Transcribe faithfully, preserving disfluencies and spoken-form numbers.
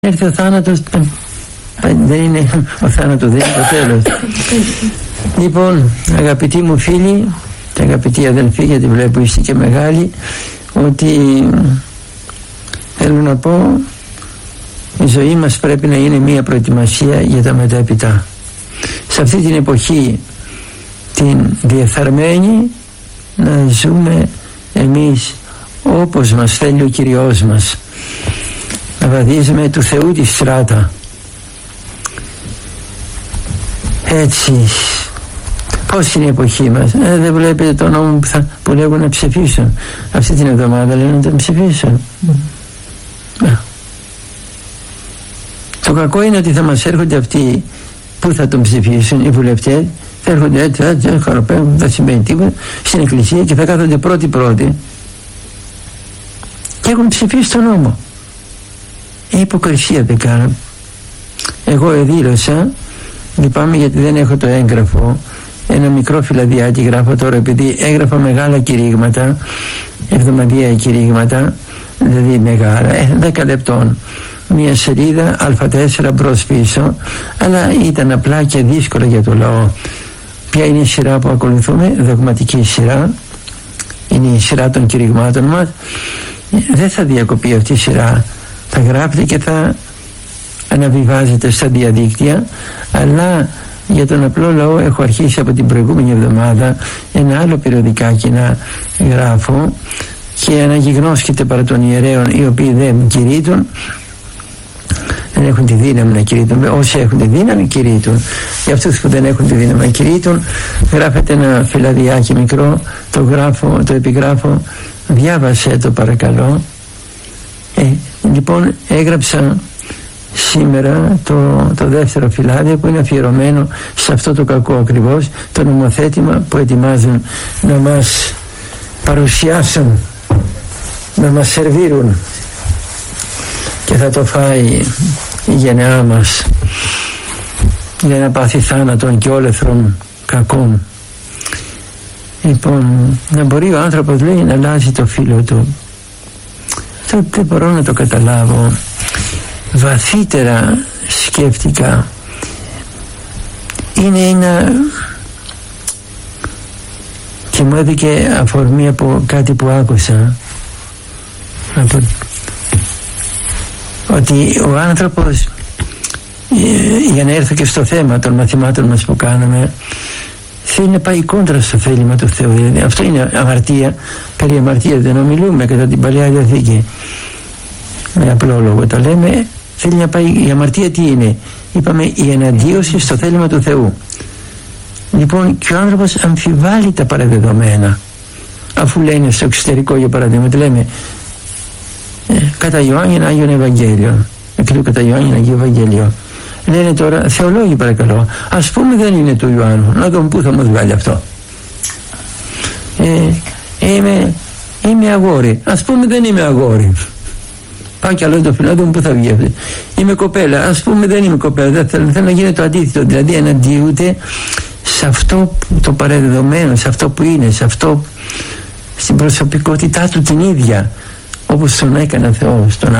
έρθει ο θάνατος, δεν είναι ο θάνατος, δεν είναι το τέλος. Λοιπόν, αγαπητοί μου φίλοι και αγαπητοί αδελφοί, γιατί βλέπω είστε και μεγάλοι, ότι θέλω να πω, η ζωή μας πρέπει να είναι μια προετοιμασία για τα μετέπειτα. Σε αυτή την εποχή την διεφθαρμένη, να ζούμε εμείς όπως μας θέλει ο Κυριός μας, να βαδίζουμε του Θεού τη στράτα. Έτσι, πώς είναι η εποχή μας? Ε, δεν βλέπετε τον νόμο που, θα, που λέγουν να ψηφίσουν? Αυτή την εβδομάδα λένε να τον ψηφίσουν. Mm. Το κακό είναι ότι θα μας έρχονται αυτοί που θα τον ψηφίσουν, οι βουλευτές, θα έρχονται έτσι, έτσι, χαροπέμπουν, δεν σημαίνει τίποτα, στην εκκλησία και θα κάθονται πρώτοι-πρώτοι και έχουν ψηφίσει τον νόμο. Η υποκρισία δεν κάνω. Εγώ δήλωσα, λυπάμαι γιατί δεν έχω το έγγραφο, ένα μικρό φυλαδιάκι γράφω τώρα, επειδή έγραφα μεγάλα κηρύγματα, εβδομαδιαία κηρύγματα, δηλαδή μεγάλα, δέκα λεπτών, μια σελίδα α τέσσερα μπρος πίσω, αλλά ήταν απλά και δύσκολα για το λαό. Ποια είναι η σειρά που ακολουθούμε? Δογματική σειρά, είναι η σειρά των κηρυγμάτων μας. Δεν θα διακοπεί αυτή η σειρά, θα γράφετε και θα αναβιβάζετε στα διαδίκτυα, αλλά για τον απλό λαό έχω αρχίσει από την προηγούμενη εβδομάδα ένα άλλο περιοδικάκι να γράφω και αναγιγνώσκεται παρά των ιερέων οι οποίοι δεν κηρύττουν, δεν έχουν τη δύναμη να κηρύττουν. Όσοι έχουν τη δύναμη κηρύττουν. Για αυτούς που δεν έχουν τη δύναμη να κηρύττουν, γράφετε ένα φυλαδιάκι μικρό, το γράφω, το επιγράφω, διάβασέ το παρακαλώ. Ε, λοιπόν, έγραψα σήμερα το, το δεύτερο φυλάδιο που είναι αφιερωμένο σε αυτό το κακό ακριβώς, το νομοθέτημα που ετοιμάζουν να μας παρουσιάσουν, να μας σερβίρουν και θα το φάει η γενεά μας για να πάθει θάνατον και όλεθρον κακών. Λοιπόν, να μπορεί ο άνθρωπος, λέει, να αλλάζει το φύλο του. Αυτό δεν μπορώ να το καταλάβω. Βαθύτερα σκέφτηκα. Είναι ένα, και μου έδειξε αφορμή από κάτι που άκουσα, από, ότι ο άνθρωπος, για να έρθω και στο θέμα των μαθημάτων μας που κάναμε, θέλει να πάει κόντρα στο θέλημα του Θεού. Δηλαδή, αυτό είναι αμαρτία. Περί αμαρτία δεν ομιλούμε κατά την Παλαιά Διαθήκη, με απλό λόγο τα λέμε. Θέλει να πάει, η αμαρτία τι είναι? Είπαμε, η εναντίωση στο θέλημα του Θεού. Λοιπόν, και ο άνθρωπος αμφιβάλλει τα παραδεδομένα, αφού λένε στο εξωτερικό, για παράδειγμα, λέμε ε, κατά Ιωάννη Άγιον Ευαγγέλιο, εκκλείου κατά Ιωάννη Αγίου Ευαγγέλιο. Λένε τώρα, θεολόγοι παρακαλώ, ας πούμε δεν είναι του Ιωάννου, να δούμε πού θα μας βγάλει αυτό. Ε, είμαι, είμαι αγόρι, ας πούμε δεν είμαι αγόρι. Πάω κι άλλο το φιλάδο μου, πού θα βγει αυτή. Είμαι κοπέλα, ας πούμε δεν είμαι κοπέλα, δεν θέλω, θέλω να γίνει το αντίθετο, δηλαδή εναντιούται σε αυτό το παραδεδομένο, σε αυτό που είναι, σε αυτό, στην προσωπικότητά του την ίδια, όπως τον έκανε ο Θεός τον